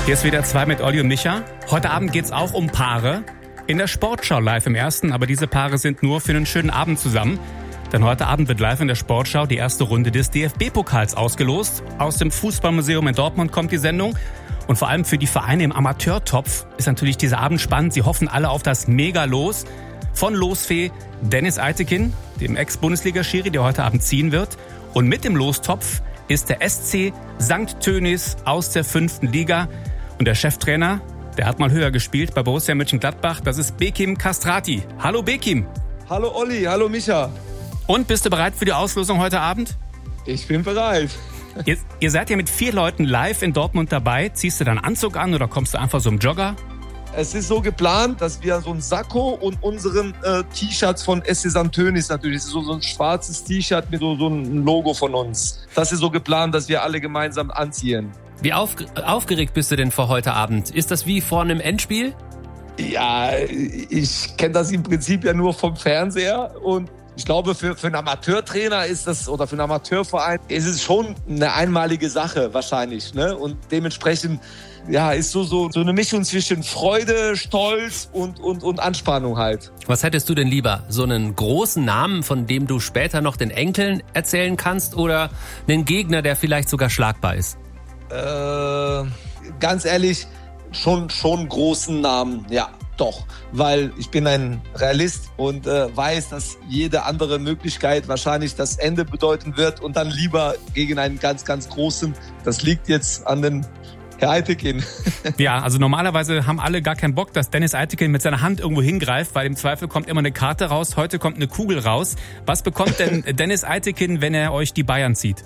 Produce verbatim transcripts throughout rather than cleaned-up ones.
Hier ist wieder zwei mit Olli und Micha. Heute Abend geht's auch um Paare. In der Sportschau live im Ersten, aber diese Paare sind nur für einen schönen Abend zusammen. Denn heute Abend wird live in der Sportschau die erste Runde des D F B-Pokals ausgelost. Aus dem Fußballmuseum in Dortmund kommt die Sendung. Und vor allem für die Vereine im Amateurtopf ist natürlich dieser Abend spannend. Sie hoffen alle auf das Mega-Los von Losfee Dennis Eitekin, dem Ex-Bundesliga-Schiri, der heute Abend ziehen wird. Und mit dem Lostopf ist der S C Sankt Tönnies aus der fünften Liga. Und der Cheftrainer, der hat mal höher gespielt bei Borussia Mönchengladbach. Das ist Bekim Kastrati. Hallo Bekim. Hallo Olli, hallo Micha. Und bist du bereit für die Auslosung heute Abend? Ich bin bereit. Ihr, ihr seid ja mit vier Leuten live in Dortmund dabei. Ziehst du deinen Anzug an oder kommst du einfach so im Jogger? Es ist so geplant, dass wir so ein Sakko und unseren äh, T-Shirts von S C Sankt Tönnies natürlich, das ist so, so ein schwarzes T-Shirt mit so, so einem Logo von uns. Das ist so geplant, dass wir alle gemeinsam anziehen. Wie auf, aufgeregt bist du denn vor heute Abend? Ist das wie vor einem Endspiel? Ja, ich kenne das im Prinzip ja nur vom Fernseher und ich glaube, für, für einen Amateurtrainer ist das, oder für einen Amateurverein, ist es schon eine einmalige Sache wahrscheinlich, ne? Und dementsprechend, ja, ist so, so, so eine Mischung zwischen Freude, Stolz und, und, und Anspannung halt. Was hättest du denn lieber? So einen großen Namen, von dem du später noch den Enkeln erzählen kannst, oder einen Gegner, der vielleicht sogar schlagbar ist? Äh, ganz ehrlich, schon, schon großen Namen, ja. Doch, weil ich bin ein Realist und äh, weiß, dass jede andere Möglichkeit wahrscheinlich das Ende bedeuten wird und dann lieber gegen einen ganz, ganz großen. Das liegt jetzt an den Herr Eitekin. Ja, also normalerweise haben alle gar keinen Bock, dass Dennis Eitekin mit seiner Hand irgendwo hingreift, weil im Zweifel kommt immer eine Karte raus, heute kommt eine Kugel raus. Was bekommt denn Dennis Eitekin, wenn er euch die Bayern zieht?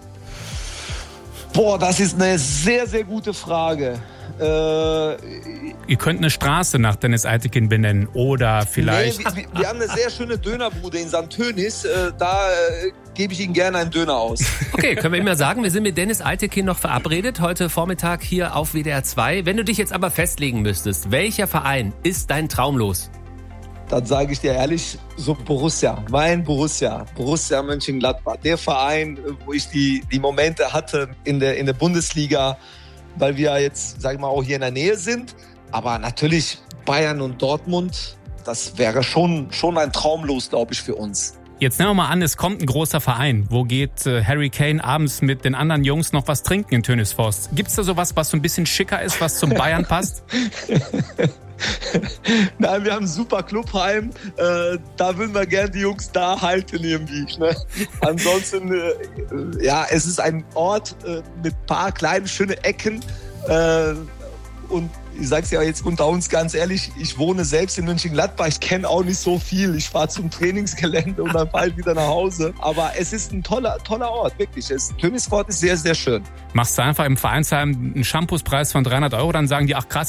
Boah, das ist eine sehr, sehr gute Frage. Äh, Ihr könnt eine Straße nach Dennis Eitekin benennen oder vielleicht... Nee, wir, wir haben eine sehr schöne Dönerbude in Sankt Tönnies. Äh, da äh, gebe ich Ihnen gerne einen Döner aus. Okay, können wir ihm mal sagen, wir sind mit Dennis Eitekin noch verabredet, heute Vormittag hier auf W D R zwei. Wenn du dich jetzt aber festlegen müsstest, welcher Verein ist dein Traumlos? Dann sage ich dir ehrlich, so Borussia, mein Borussia, Borussia Mönchengladbach. Der Verein, wo ich die, die Momente hatte in der, in der Bundesliga, weil wir jetzt, sag ich mal, auch hier in der Nähe sind. Aber natürlich Bayern und Dortmund, das wäre schon, schon ein Traumlos, glaube ich, für uns. Jetzt nehmen wir mal an, es kommt ein großer Verein. Wo geht äh, Harry Kane abends mit den anderen Jungs noch was trinken in Tönnisforst? Gibt's da sowas, was so ein bisschen schicker ist, was zum Bayern passt? Nein, wir haben ein super Clubheim. Äh, da würden wir gerne die Jungs da halten irgendwie. Ne? Ansonsten, äh, ja, es ist ein Ort äh, mit ein paar kleinen, schönen Ecken. Äh, und ich sag's ja jetzt unter uns ganz ehrlich, ich wohne selbst in Mönchengladbach. Ich kenne auch nicht so viel. Ich fahre zum Trainingsgelände und dann bald wieder nach Hause. Aber es ist ein toller, toller Ort, wirklich. Tönnisfort ist sehr, sehr schön. Machst du einfach im Vereinsheim einen Shampoospreis von dreihundert Euro, dann sagen die, ach krass,